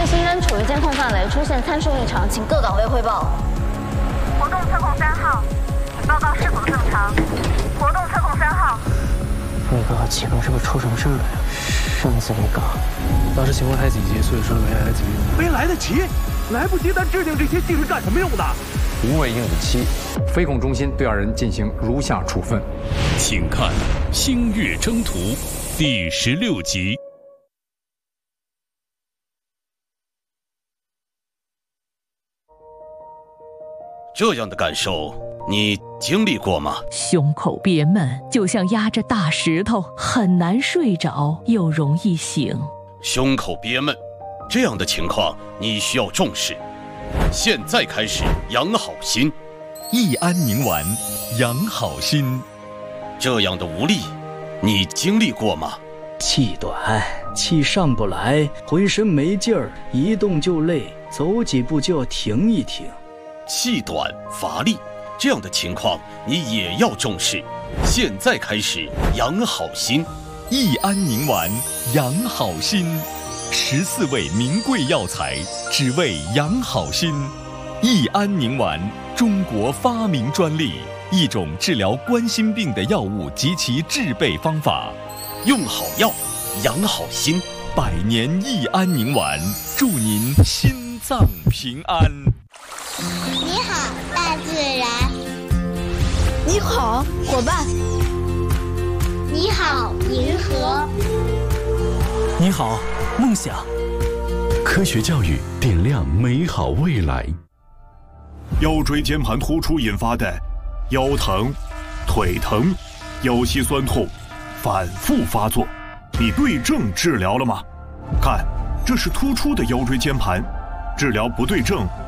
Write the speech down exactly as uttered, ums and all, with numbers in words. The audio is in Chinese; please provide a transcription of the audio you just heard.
现行人处于监控范围，出现参数异常，请各岗位汇报。 活动测控三号，请报告是否正常。活动测控三号。 魏哥和启东是不是出什么事了呀？上次没搞， 当时情况太紧急，所以说没来得及。 没来得及，来不及，咱制定这些技术干什么用的？ 无畏硬子七，飞控中心对二人进行如下处分。 请看《星月征途》第十六集。 这样的感受，你经历过吗？ 胸口憋闷，就像压着大石头，很难睡着，又容易醒。 胸口憋闷，这样的情况你需要重视。现在开始养好心。 益安宁丸，养好心。 这样的无力，你经历过吗？ 气短，气上不来，浑身没劲儿，一动就累，走几步就要停一停。 气短乏力，这样的情况你也要重视。现在开始养好心。 益安宁丸，养好心。十四味名贵药材，只为养好心。益安宁丸，中国发明专利，一种治疗冠心病的药物及其制备方法。 用好药，养好心。 百年益安宁丸，祝您心脏平安。 你好，大自然。 你好，伙伴。 你好，银河。 你好，梦想。 科学教育点亮美好未来。 腰椎间盘突出引发的腰疼、腿疼、腰膝酸痛反复发作，你对症治疗了吗？看，这是突出的腰椎间盘，治疗不对症